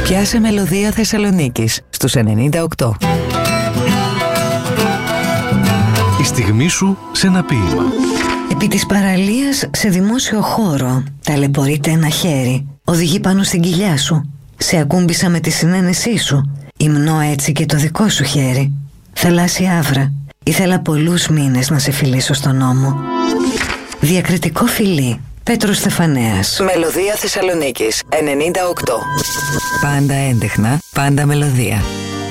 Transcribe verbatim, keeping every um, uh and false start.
Πιάσε μελωδία Θεσσαλονίκης στους ενενήντα οκτώ. Η στιγμή σου σε ένα ποίημα. Επί της παραλίας σε δημόσιο χώρο ταλαιπωρείται ένα χέρι. Οδηγεί πάνω στην κοιλιά σου. Σε ακούμπησα με τη συνένεσή σου. Υμνώ έτσι και το δικό σου χέρι. Θαλάσσια άβρα. Ήθελα πολλούς μήνες να σε φιλήσω στον ώμο. Διακριτικό φιλί. Πέτρος Στεφανέας. Μελωδία Θεσσαλονίκης ενενήντα οκτώ. Πάντα έντεχνα, πάντα μελωδία.